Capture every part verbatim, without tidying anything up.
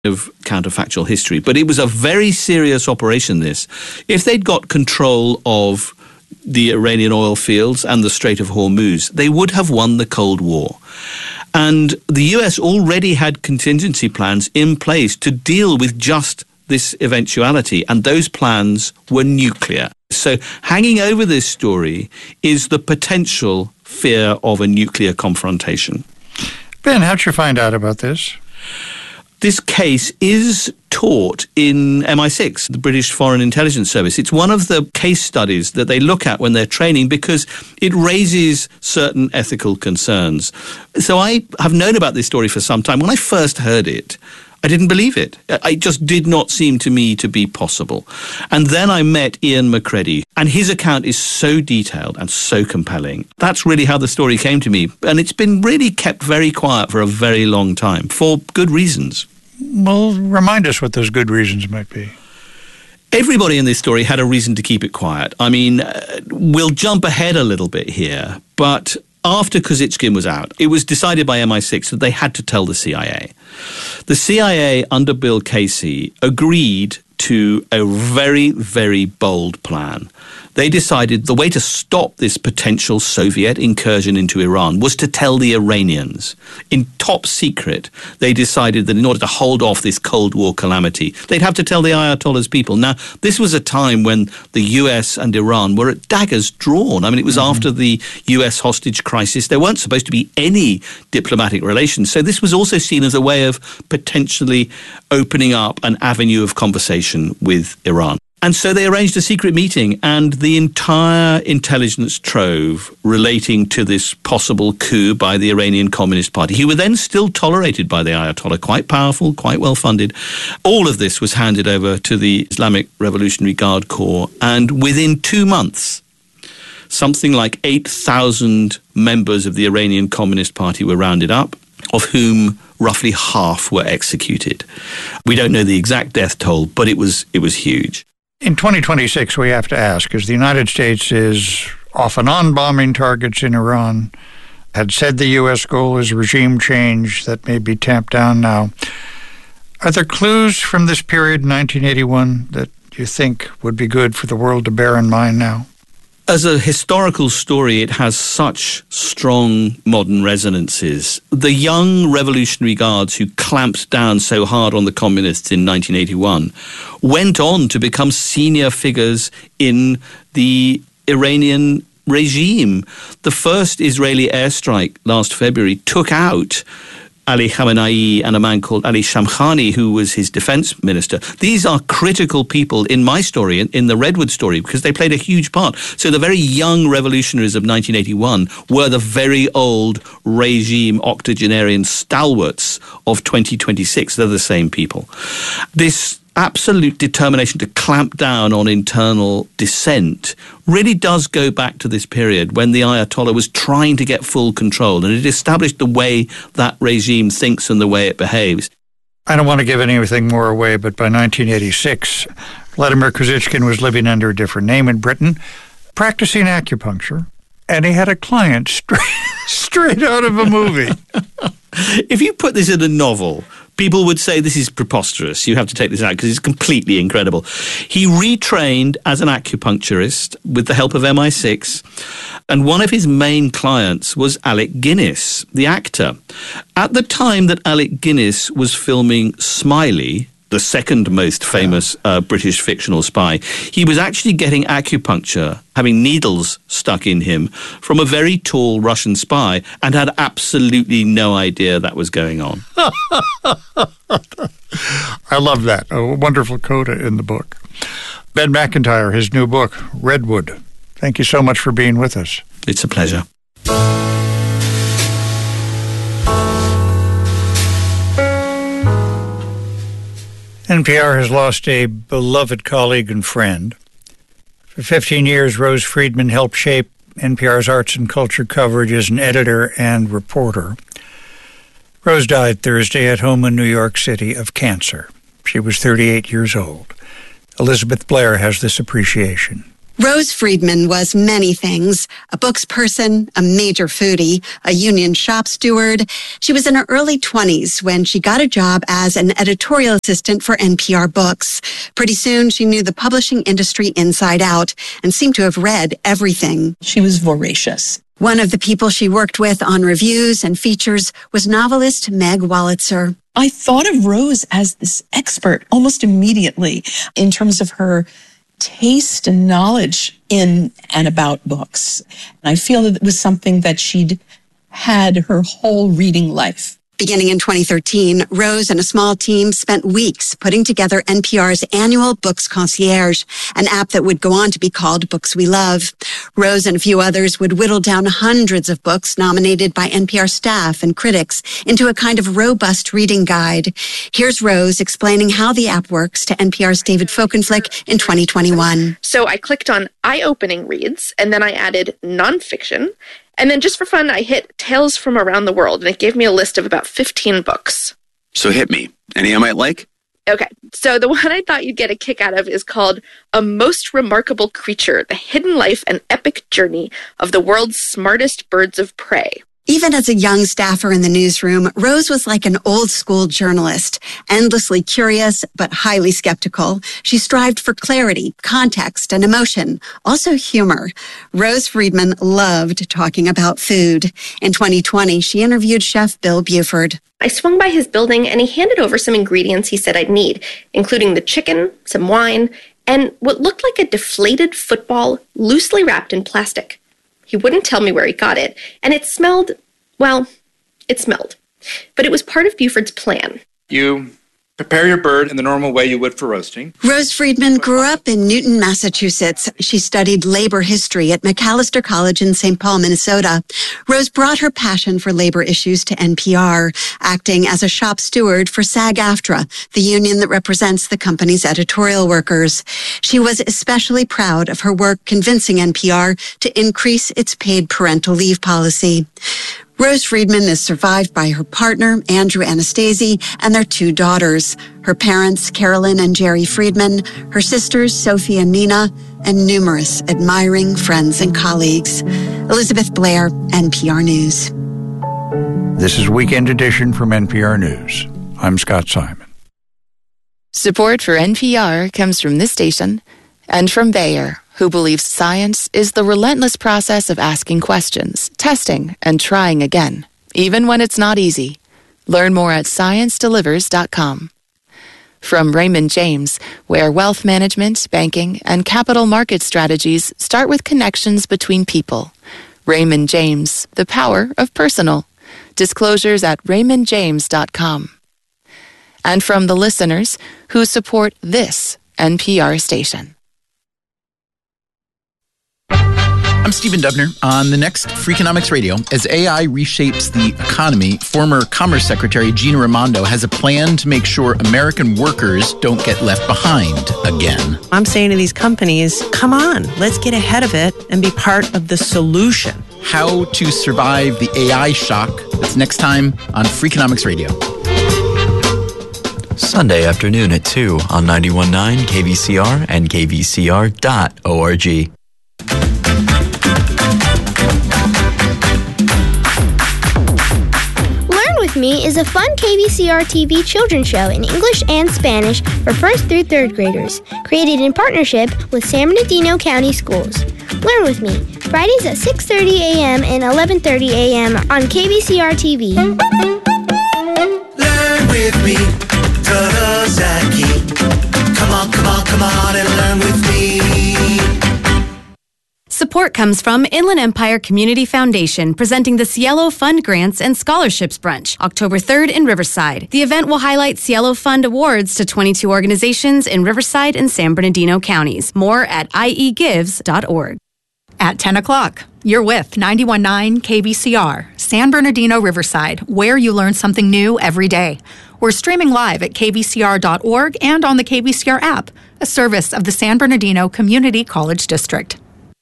of counterfactual history, but it was a very serious operation, this. If they'd got control of the Iranian oil fields and the Strait of Hormuz, they would have won the Cold War. And the U S already had contingency plans in place to deal with just this eventuality, and those plans were nuclear. So hanging over this story is the potential fear of a nuclear confrontation. Ben, how'd you find out about this? This case is taught in M I six, the British Foreign Intelligence Service. It's one of the case studies that they look at when they're training because it raises certain ethical concerns. So I have known about this story for some time. When I first heard it, I didn't believe it. It just did not seem to me to be possible. And then I met Ian McCready, and his account is so detailed and so compelling. That's really how the story came to me. And it's been really kept very quiet for a very long time, for good reasons. Well, remind us what those good reasons might be. Everybody in this story had a reason to keep it quiet. I mean, uh, we'll jump ahead a little bit here, but after Kozytskin was out, it was decided by M I six that they had to tell the C I A. The C I A, under Bill Casey, agreed to a very, very bold plan. They decided the way to stop this potential Soviet incursion into Iran was to tell the Iranians. In top secret, they decided that in order to hold off this Cold War calamity, they'd have to tell the Ayatollah's people. Now, this was a time when the U S and Iran were at daggers drawn. I mean, it was mm-hmm. after the U S hostage crisis. There weren't supposed to be any diplomatic relations. So this was also seen as a way of potentially opening up an avenue of conversation with Iran. And so they arranged a secret meeting, and the entire intelligence trove relating to this possible coup by the Iranian Communist Party, who were then still tolerated by the Ayatollah, quite powerful, quite well funded. All of this was handed over to the Islamic Revolutionary Guard Corps, and within two months, something like eight thousand members of the Iranian Communist Party were rounded up, of whom roughly half were executed. We don't know the exact death toll, but it was it was huge. In twenty twenty-six, we have to ask, as the United States is off and on bombing targets in Iran, had said the U S goal is regime change that may be tamped down now. Are there clues from this period in nineteen eighty-one that you think would be good for the world to bear in mind now? As a historical story, it has such strong modern resonances. The young Revolutionary Guards who clamped down so hard on the communists in nineteen eighty-one went on to become senior figures in the Iranian regime. The first Israeli airstrike last February took out Ali Khamenei and a man called Ali Shamkhani, who was his defense minister. These are critical people in my story, in, in the Redwood story, because they played a huge part. So the very young revolutionaries of nineteen eighty-one were the very old regime octogenarian stalwarts of twenty twenty-six. They're the same people. This absolute determination to clamp down on internal dissent really does go back to this period when the Ayatollah was trying to get full control, and it established the way that regime thinks and the way it behaves. I don't want to give anything more away, but by nineteen eighty-six, Vladimir Kozytskin was living under a different name in Britain, practicing acupuncture, and he had a client straight, straight out of a movie. If you put this in a novel, people would say this is preposterous. You have to take this out because it's completely incredible. He retrained as an acupuncturist with the help of M I six, and one of his main clients was Alec Guinness, the actor. At the time that Alec Guinness was filming Smiley, the second most famous uh, British fictional spy, he was actually getting acupuncture, having needles stuck in him from a very tall Russian spy, and had absolutely no idea that was going on. I love that. A wonderful coda in the book. Ben Macintyre, his new book, Redwood. Thank you so much for being with us. It's a pleasure. N P R has lost a beloved colleague and friend. For fifteen years, Rose Friedman helped shape N P R's arts and culture coverage as an editor and reporter. Rose died Thursday at home in New York City of cancer. She was thirty-eight years old. Elizabeth Blair has this appreciation. Rose Friedman was many things: a books person, a major foodie, a union shop steward. She was in her early twenties when she got a job as an editorial assistant for N P R Books. Pretty soon, she knew the publishing industry inside out and seemed to have read everything. She was voracious. One of the people she worked with on reviews and features was novelist Meg Wolitzer. I thought of Rose as this expert almost immediately in terms of her taste and knowledge in and about books. And I feel that it was something that she'd had her whole reading life. Beginning in twenty thirteen, Rose and a small team spent weeks putting together N P R's annual Books Concierge, an app that would go on to be called Books We Love. Rose and a few others would whittle down hundreds of books nominated by N P R staff and critics into a kind of robust reading guide. Here's Rose explaining how the app works to N P R's David Folkenflik in twenty twenty-one. So I clicked on eye-opening reads, and then I added nonfiction. And then just for fun, I hit Tales from Around the World, and it gave me a list of about fifteen books. So hit me. Any I might like? Okay, so the one I thought you'd get a kick out of is called A Most Remarkable Creature, The Hidden Life and Epic Journey of the World's Smartest Birds of Prey. Even as a young staffer in the newsroom, Rose was like an old-school journalist, endlessly curious but highly skeptical. She strived for clarity, context, and emotion, also humor. Rose Friedman loved talking about food. In twenty twenty, she interviewed Chef Bill Buford. I swung by his building and he handed over some ingredients he said I'd need, including the chicken, some wine, and what looked like a deflated football loosely wrapped in plastic. He wouldn't tell me where he got it, and it smelled, well, it smelled. But it was part of Buford's plan. You prepare your bird in the normal way you would for roasting. Rose Friedman grew up in Newton, Massachusetts. She studied labor history at Macalester College in Saint Paul, Minnesota. Rose brought her passion for labor issues to N P R, acting as a shop steward for SAG-AFTRA, the union that represents the company's editorial workers. She was especially proud of her work convincing N P R to increase its paid parental leave policy. Rose Friedman is survived by her partner, Andrew Anastasi, and their two daughters, her parents, Carolyn and Jerry Friedman, her sisters, Sophie and Nina, and numerous admiring friends and colleagues. Elizabeth Blair, N P R News. This is Weekend Edition from N P R News. I'm Scott Simon. Support for N P R comes from this station and from Bayer, who believes science is the relentless process of asking questions, testing, and trying again, even when it's not easy. Learn more at science delivers dot com. From Raymond James, where wealth management, banking, and capital market strategies start with connections between people. Raymond James, the power of personal. Disclosures at raymond james dot com. And from the listeners who support this N P R station. I'm Stephen Dubner. On the next Freakonomics Radio, as A I reshapes the economy, former Commerce Secretary Gina Raimondo has a plan to make sure American workers don't get left behind again. I'm saying to these companies, come on, let's get ahead of it and be part of the solution. How to survive the A I shock. That's next time on Freakonomics Radio. Sunday afternoon at two on ninety-one point nine K V C R and K V C R dot org. With Me is a fun K V C R T V children's show in English and Spanish for first through third graders, created in partnership with San Bernardino County Schools. Learn with Me, Fridays at six thirty a.m. and eleven thirty a.m. on K V C R T V. Learn with me, Todozaki. Come on, come on, come on and learn with me. Support comes from Inland Empire Community Foundation, presenting the Cielo Fund Grants and Scholarships Brunch, October third in Riverside. The event will highlight Cielo Fund awards to twenty-two organizations in Riverside and San Bernardino counties. More at I E gives dot org. At ten o'clock, you're with ninety-one point nine K V C R, San Bernardino Riverside, where you learn something new every day. We're streaming live at K V C R dot org and on the K V C R app, a service of the San Bernardino Community College District.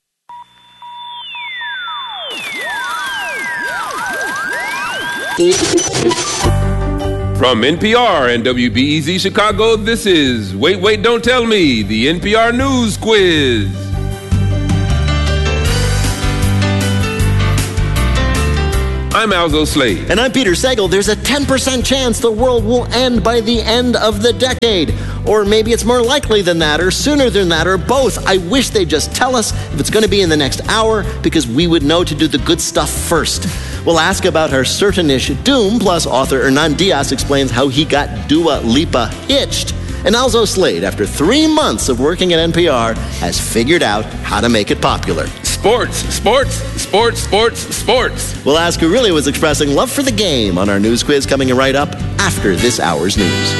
From N P R and W B E Z Chicago, this is Wait, Wait, Don't Tell Me, the N P R News Quiz. I'm Alzo Slade. And I'm Peter Sagal. There's a ten percent chance the world will end by the end of the decade. Or maybe it's more likely than that, or sooner than that, or both. I wish they'd just tell us if it's going to be in the next hour, because we would know to do the good stuff first. We'll ask about her certain-ish doom, plus author Hernan Diaz explains how he got Dua Lipa hitched. And Alzo Slade, after three months of working at N P R, has figured out how to make it popular. Sports, sports, sports, sports, sports. We'll ask who really was expressing love for the game on our news quiz coming right up after this hour's news.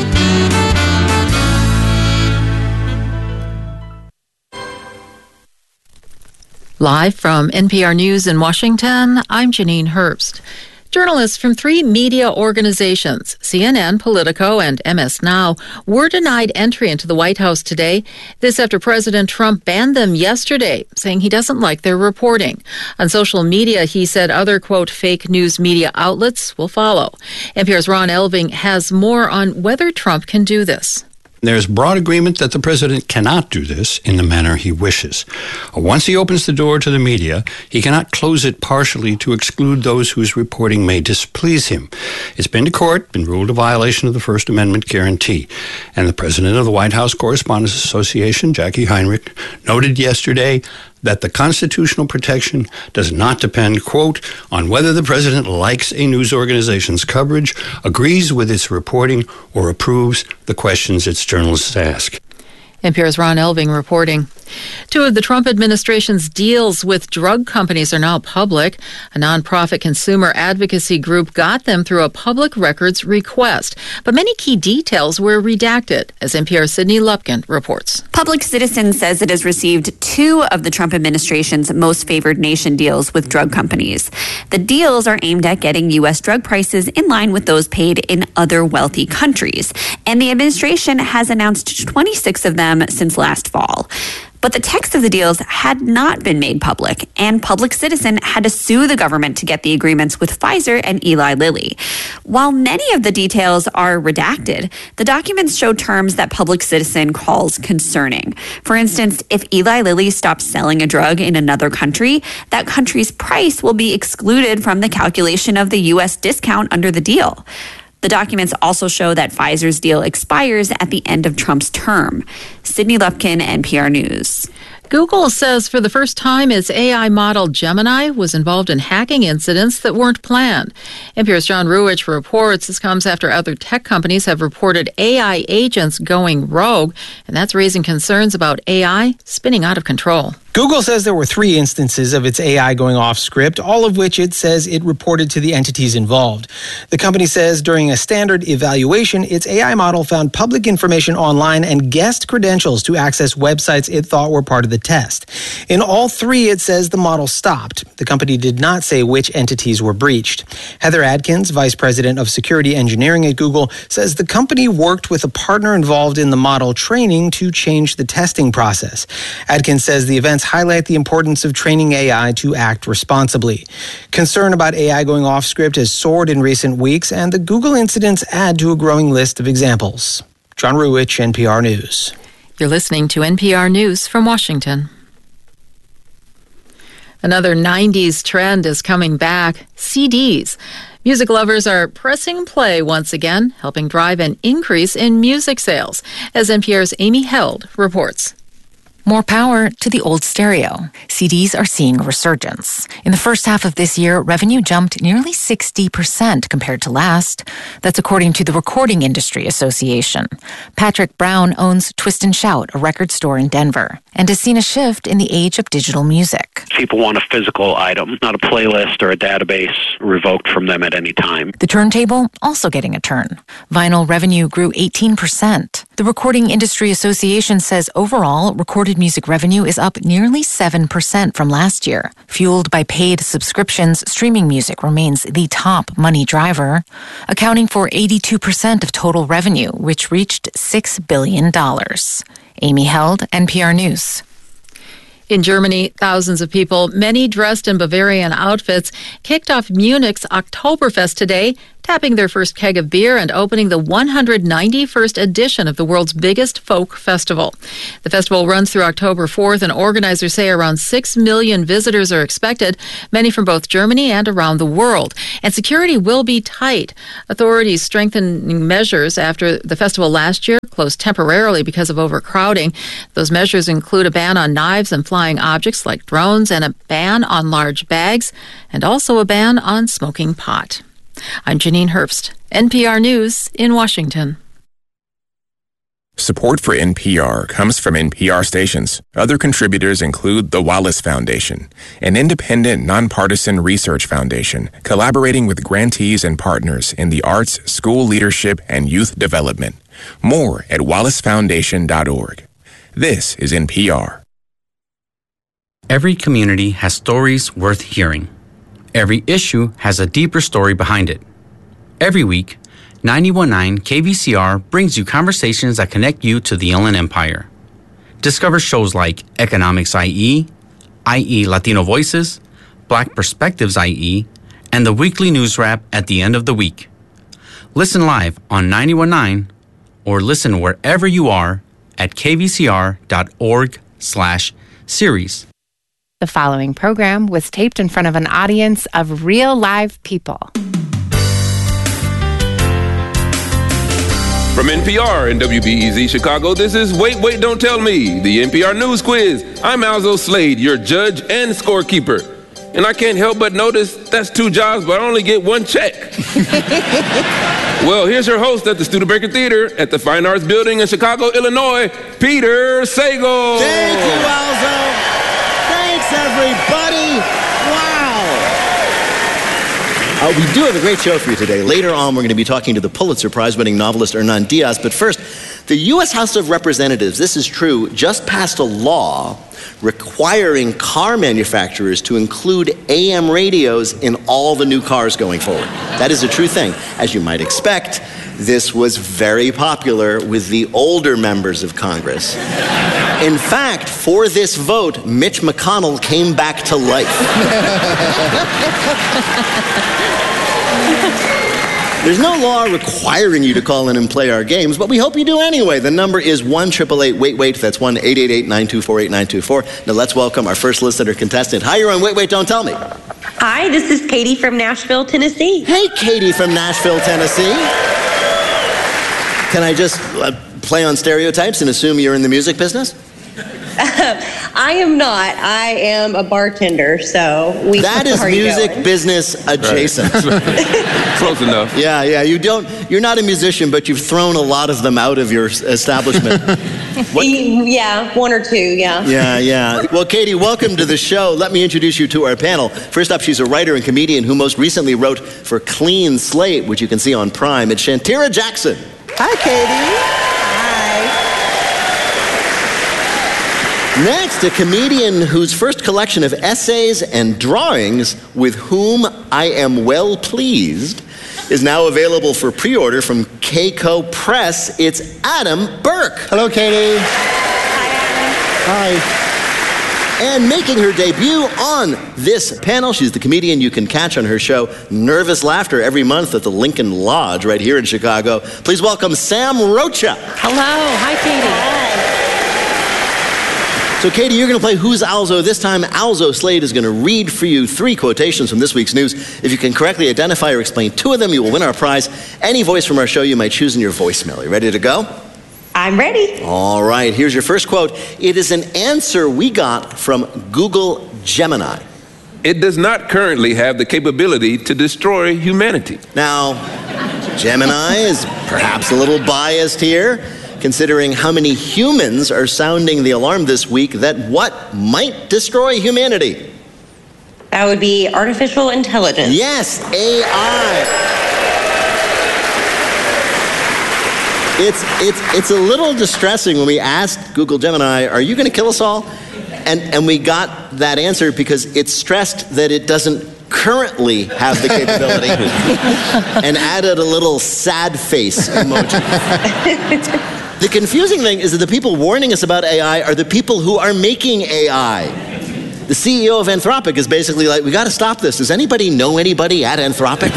Live from N P R News in Washington, I'm Janine Herbst. Journalists from three media organizations, C N N, Politico, and M S Now, were denied entry into the White House today. This after President Trump banned them yesterday, saying he doesn't like their reporting. On social media, he said other, quote, fake news media outlets will follow. N P R's Ron Elving has more on whether Trump can do this. There's broad agreement that the president cannot do this in the manner he wishes. Once he opens the door to the media, he cannot close it partially to exclude those whose reporting may displease him. It's been to court, been ruled a violation of the First Amendment guarantee. And the president of the White House Correspondents Association, Jackie Heinrich, noted yesterday that the constitutional protection does not depend, quote, on whether the president likes a news organization's coverage, agrees with its reporting, or approves the questions its journalists ask. N P R's Ron Elving reporting. Two of the Trump administration's deals with drug companies are now public. A nonprofit consumer advocacy group got them through a public records request. But many key details were redacted, as N P R's Sydney Lupkin reports. Public Citizen says it has received two of the Trump administration's most favored nation deals with drug companies. The deals are aimed at getting U S drug prices in line with those paid in other wealthy countries. And the administration has announced twenty-six of them since last fall. But the text of the deals had not been made public, and Public Citizen had to sue the government to get the agreements with Pfizer and Eli Lilly. While many of the details are redacted, the documents show terms that Public Citizen calls concerning. For instance, if Eli Lilly stops selling a drug in another country, that country's price will be excluded from the calculation of the U S discount under the deal. The documents also show that Pfizer's deal expires at the end of Trump's term. Sydney Lupkin, N P R News. Google says for the first time its A I model Gemini was involved in hacking incidents that weren't planned. N P R's John Ruwitch reports this comes after other tech companies have reported A I agents going rogue, and that's raising concerns about A I spinning out of control. Google says there were three instances of its A I going off script, all of which it says it reported to the entities involved. The company says during a standard evaluation, its A I model found public information online and guessed credentials to access websites it thought were part of the test. In all three, it says the model stopped. The company did not say which entities were breached. Heather Adkins, vice president of security engineering at Google, says the company worked with a partner involved in the model training to change the testing process. Adkins says the events highlight the importance of training A I to act responsibly. Concern about A I going off script has soared in recent weeks, and the Google incidents add to a growing list of examples. John Ruwitch, N P R News. You're listening to N P R News from Washington. Another nineties trend is coming back, C Ds. Music lovers are pressing play once again, helping drive an increase in music sales, as N P R's Amy Held reports. More power to the old stereo. C Ds are seeing a resurgence. In the first half of this year, revenue jumped nearly sixty percent compared to last. That's according to the Recording Industry Association. Patrick Brown owns Twist and Shout, a record store in Denver, and has seen a shift in the age of digital music. People want a physical item, not a playlist or a database revoked from them at any time. The turntable also getting a turn. Vinyl revenue grew eighteen percent. The Recording Industry Association says overall, recorded music revenue is up nearly seven percent from last year. Fueled by paid subscriptions, streaming music remains the top money driver, accounting for eighty-two percent of total revenue, which reached six billion dollars. Amy Held, N P R News. In Germany, thousands of people, many dressed in Bavarian outfits, kicked off Munich's Oktoberfest today, tapping their first keg of beer and opening the one hundred ninety-first edition of the world's biggest folk festival. The festival runs through October fourth, and organizers say around six million visitors are expected, many from both Germany and around the world. And security will be tight. Authorities strengthening measures after the festival last year closed temporarily because of overcrowding. Those measures include a ban on knives and flying objects like drones, and a ban on large bags, and also a ban on smoking pot. I'm Janine Herbst, N P R News in Washington. Support for N P R comes from N P R stations. Other contributors include the Wallace Foundation, an independent, nonpartisan research foundation collaborating with grantees and partners in the arts, school leadership, and youth development. More at wallace foundation dot org. This is N P R. Every community has stories worth hearing. Every issue has a deeper story behind it. Every week, ninety-one point nine K V C R brings you conversations that connect you to the Inland Empire. Discover shows like Economics I E, I E Latino Voices, Black Perspectives I E, and the weekly news wrap at the end of the week. Listen live on ninety-one point nine or listen wherever you are at kvcr.org slash series. The following program was taped in front of an audience of real live people. From N P R and W B E Z Chicago, this is Wait, Wait, Don't Tell Me, the N P R News Quiz. I'm Alzo Slade, your judge and scorekeeper. And I can't help but notice that's two jobs, but I only get one check. Well, here's your host at the Studebaker Theater at the Fine Arts Building in Chicago, Illinois, Peter Sagal. Thank you, Alzo. Thanks, everybody. Wow. Uh, we do have a great show for you today. Later on, we're going to be talking to the Pulitzer Prize-winning novelist Hernan Diaz. But first, the U S House of Representatives, this is true, just passed a law requiring car manufacturers to include A M radios in all the new cars going forward. That is a true thing. As you might expect, this was very popular with the older members of Congress. In fact, for this vote, Mitch McConnell came back to life. There's no law requiring you to call in and play our games, but we hope you do anyway. The number is one eight eight eight wait wait. That's one eight eight eight nine two four eight nine two four. Now let's welcome our first listener contestant. Hi, you're on Wait, Wait, Don't Tell Me. Hi, this is Katie from Nashville, Tennessee. Hey, Katie from Nashville, Tennessee. Can I just uh, play on stereotypes and assume you're in the music business? I am not. I am a bartender, so we. That is music business adjacent. Right. Close enough. Yeah, yeah. You don't. You're not a musician, but you've thrown a lot of them out of your establishment. What? Yeah, one or two. Yeah. Yeah, yeah. Well, Katie, welcome to the show. Let me introduce you to our panel. First up, she's a writer and comedian who most recently wrote for Clean Slate, which you can see on Prime. It's Shantira Jackson. Hi, Katie. Next, a comedian whose first collection of essays and drawings, With Whom I Am Well Pleased, is now available for pre-order from Keiko Press. It's Adam Burke. Hello, Katie. Hi. Hi. And making her debut on this panel, she's the comedian you can catch on her show, Nervous Laughter, every month at the Lincoln Lodge right here in Chicago. Please welcome Sam Rocha. Hello. Hi, Katie. Hi. So, Katie, you're going to play Who's Alzo? This time, Alzo Slade is going to read for you three quotations from this week's news. If you can correctly identify or explain two of them, you will win our prize. Any voice from our show you might choose in your voicemail. Are you ready to go? I'm ready. All right, here's your first quote. It is an answer we got from Google Gemini. It does not currently have the capability to destroy humanity. Now, Gemini is perhaps a little biased here, considering how many humans are sounding the alarm this week that what might destroy humanity? That would be artificial intelligence. Yes, A I. It's, it's, it's a little distressing when we asked Google Gemini, are you going to kill us all? And, and we got that answer because it stressed that it doesn't currently have the capability and added a little sad face emoji. The confusing thing is that the people warning us about A I are the people who are making A I. The C E O of Anthropic is basically like, we got to stop this. Does anybody know anybody at Anthropic?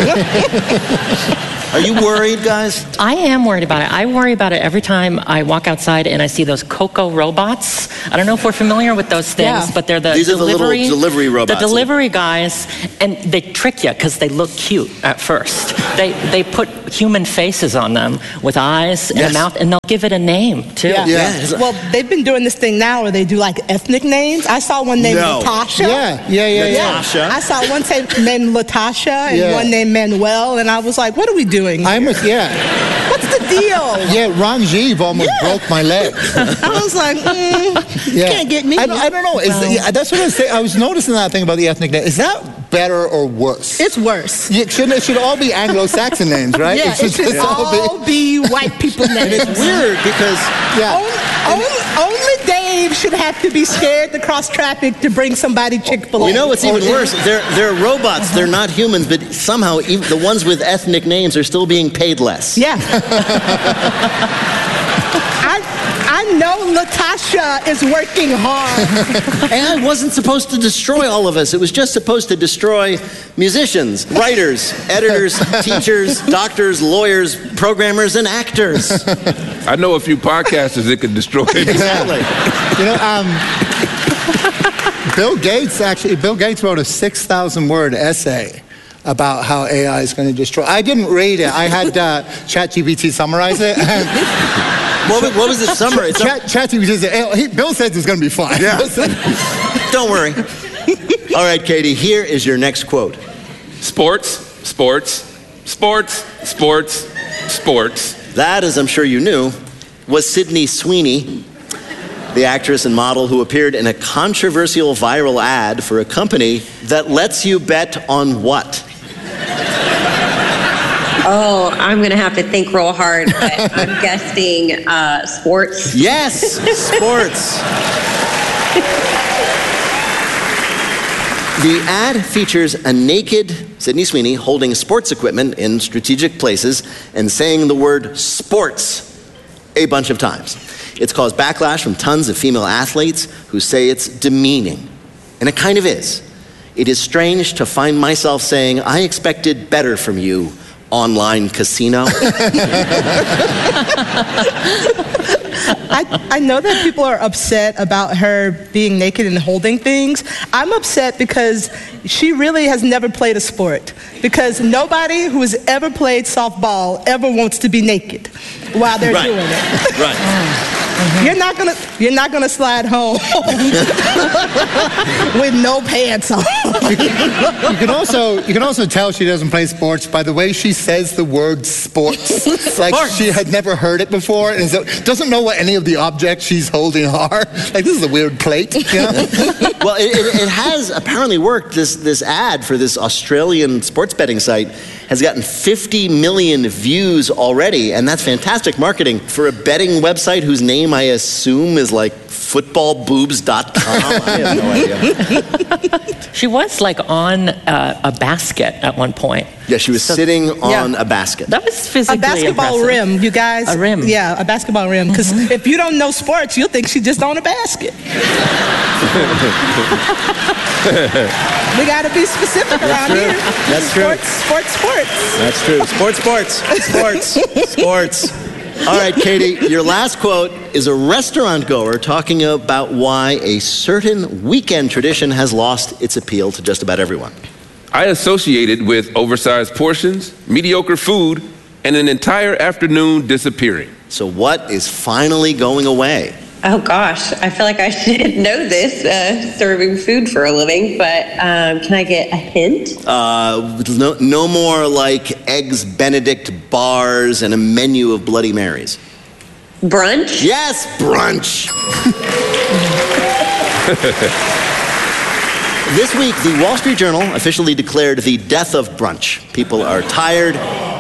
Are you worried, guys? I am worried about it. I worry about it every time I walk outside and I see those Coco robots. I don't know if we're familiar with those things, Yeah. but they're the These are the little delivery, delivery robots. The delivery guys, and they trick you because they look cute at first. They they put human faces on them with eyes and Yes. a mouth, and they'll give it a name too. Yeah. Well, they've been doing this thing now where they do like ethnic names. I saw one named No. Latasha. Yeah, yeah, yeah, yeah. Latasha. I saw one say, named Latasha and Yeah. one named Manuel, and I was like, what are we doing? I'm a, yeah. What's the deal? Yeah, Ranjiv almost broke my leg. I was like, mm, you can't get me. I, I don't know. Is, Well. yeah, that's what I was saying. I was noticing that thing about the ethnic name. Is that better or worse? It's worse. Yeah, it, should, it should all be Anglo-Saxon names, right? Yeah, it should all be white people names. And it's weird because yeah. only, only, only Dave should have to be scared to cross traffic to bring somebody Chick-fil-A. You know what's even worse? They're, they're robots. They're not humans, but somehow even the ones with ethnic names are still being paid less. Yeah. I, I know Latasha is working hard. A I wasn't supposed to destroy all of us. It was just supposed to destroy musicians, writers, editors, teachers, doctors, lawyers, programmers, and actors. I know a few podcasters that could destroy it. Exactly. You know, um, Bill Gates actually, Bill Gates wrote a six thousand word essay about how A I is going to destroy. I didn't read it. I had uh, ChatGPT summarize it. What was, what was the summary? Chat, ChatGPT said, hey, he, Bill says it's going to be fine. Yeah. Don't worry. All right, Katie, here is your next quote. Sports, sports, sports, sports, sports. That, as I'm sure you knew, was Sydney Sweeney, the actress and model who appeared in a controversial viral ad for a company that lets you bet on what? Oh, I'm going to have to think real hard, but I'm guessing uh, sports. Yes, sports. The ad features a naked Sydney Sweeney holding sports equipment in strategic places and saying the word sports a bunch of times. It's caused backlash from tons of female athletes who say it's demeaning. And it kind of is. It is strange to find myself saying, I expected better from you, online casino. I, I know that people are upset about her being naked and holding things. I'm upset because she really has never played a sport. Because nobody who has ever played softball ever wants to be naked while they're Right. doing it. Right. You're not gonna you're not gonna slide home with no pants on. You can, you can also you can also tell she doesn't play sports by the way she says the word sports. Like Sports. she had never heard it before and so doesn't know what any of the objects she's holding are. Like this is a weird plate. You know? Well, it, it, it has apparently worked. This this ad for this Australian sports betting site has gotten fifty million views already, and that's fantastic marketing for a betting website whose name I assume is like football boobs dot com. I have no idea. She was like on uh, a basket at one point. Yeah, she was So- sitting on Yeah. a basket. That was physically A basketball impressive. rim, you guys. A rim. Yeah, a basketball rim. Because if you don't know sports, you'll think she's just on a basket. We got to be specific around true. here. That's true. Sports, sports, sports. That's true. Sports, sports, sports, sports. All right, Katie, your last quote is a restaurant goer talking about why a certain weekend tradition has lost its appeal to just about everyone. I associated with oversized portions, mediocre food, and an entire afternoon disappearing. So what is finally going away? Oh gosh, I feel like I should know this, uh, serving food for a living, but um, can I get a hint? Uh, no, no more like Eggs Benedict bars and a menu of Bloody Marys. Brunch? Yes, brunch. This week, the Wall Street Journal officially declared the death of brunch. People are tired.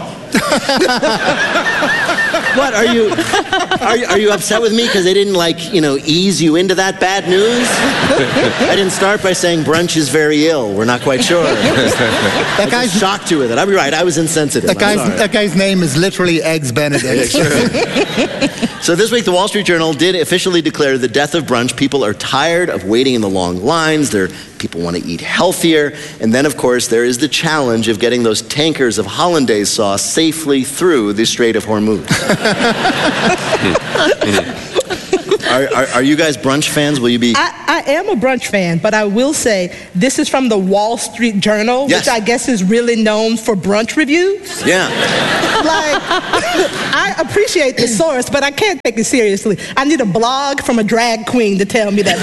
What are you, are you? Are you upset with me because they didn't like you know ease you into that bad news? I didn't start by saying brunch is very ill. We're not quite sure. That guy's shocked you with it. I'll be right. I was insensitive. That I'm guy's sorry. that guy's name is literally Eggs Benedict. Yeah, sure. So this week, the Wall Street Journal did officially declare the death of brunch. People are tired of waiting in the long lines. They're, people want to eat healthier. And then, of course, there is the challenge of getting those tankers of hollandaise sauce safely through the Strait of Hormuz. Are, are, are you guys brunch fans? Will you be? I, I am a brunch fan, but I will say this is from the Wall Street Journal, yes. which I guess is really known for brunch reviews. Yeah. Like, I appreciate the source, but I can't take it seriously. I need a blog from a drag queen to tell me that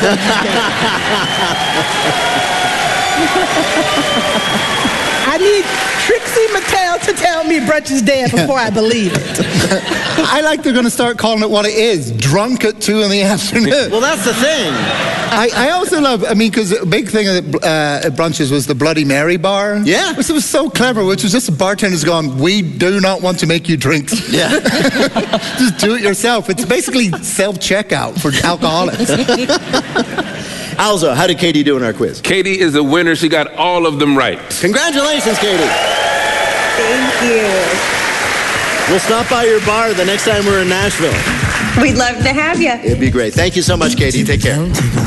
brunch is dead. I need Trixie Mattel to tell me brunch is dead before I believe it. I like they're going to start calling it what it is, drunk at two in the afternoon. Well, that's the thing. I, I also love, I mean, because a big thing at, uh, at brunches was the Bloody Mary bar. Yeah. Which was so clever, which was just the bartender's gone, we do not want to make you drinks. Yeah. Just do it yourself. It's basically self-checkout for alcoholics. Alzo, how did Katie do in our quiz? Katie is a winner. She got all of them right. Congratulations, Katie. Thank you. We'll stop by your bar the next time we're in Nashville. We'd love to have you. It'd be great. Thank you so much, Katie. Take care.